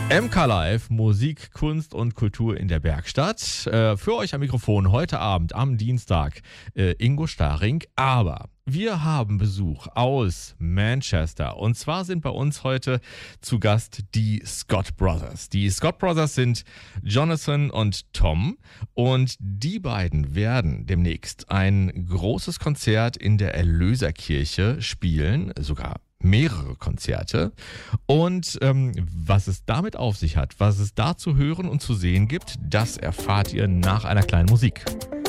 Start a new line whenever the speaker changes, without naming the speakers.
MK Live, Musik, Kunst und Kultur in der Bergstadt. Für euch am Mikrofon heute Abend am Dienstag Ingo Staring. Aber wir haben Besuch aus Manchester. Und zwar sind bei uns heute zu Gast die Scott Brothers. Die Scott Brothers sind Jonathan und Tom. Und die beiden werden demnächst ein großes Konzert in der Erlöserkirche spielen. Sogar mehrere Konzerte. Und was es damit auf sich hat, was es da zu hören und zu sehen gibt, das erfahrt ihr nach einer kleinen Musik.